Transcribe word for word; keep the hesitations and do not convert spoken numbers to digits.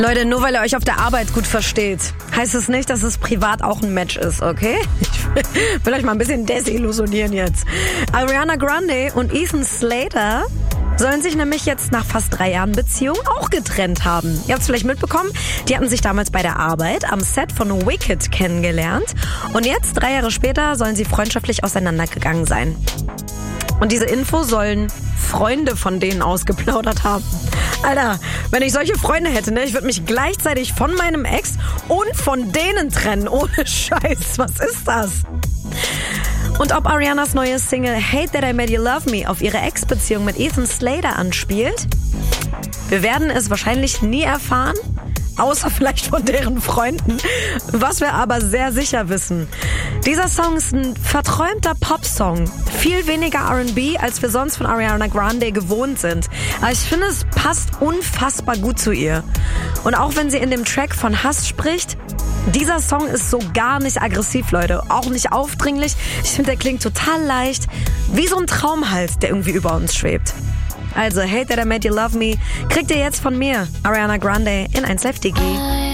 Leute, nur weil ihr euch auf der Arbeit gut versteht, heißt es nicht, dass es privat auch ein Match ist, okay? Ich will euch mal ein bisschen desillusionieren jetzt. Ariana Grande und Ethan Slater sollen sich nämlich jetzt nach fast drei Jahren Beziehung auch getrennt haben. Ihr habt es vielleicht mitbekommen, die hatten sich damals bei der Arbeit am Set von Wicked kennengelernt. Und jetzt, drei Jahre später, sollen sie freundschaftlich auseinandergegangen sein. Und diese Info sollen Freunde von denen ausgeplaudert haben. Alter, wenn ich solche Freunde hätte, ne, ich würde mich gleichzeitig von meinem Ex und von denen trennen. Ohne Scheiß, was ist das? Und ob Arianas neue Single Hate That I Made You Love Me auf ihre Ex-Beziehung mit Ethan Slater anspielt? Wir werden es wahrscheinlich nie erfahren, außer vielleicht von deren Freunden. Was wir aber sehr sicher wissen: dieser Song ist ein verträumter Popsong. Viel weniger R and B, als wir sonst von Ariana Grande gewohnt sind. Aber ich finde, es passt unfassbar gut zu ihr. Und auch wenn sie in dem Track von Hass spricht, dieser Song ist so gar nicht aggressiv, Leute. Auch nicht aufdringlich. Ich finde, der klingt total leicht. Wie so ein Traumhals, der irgendwie über uns schwebt. Also, Hate That I Made You Love Me kriegt ihr jetzt von mir, Ariana Grande, in eins Live Digi.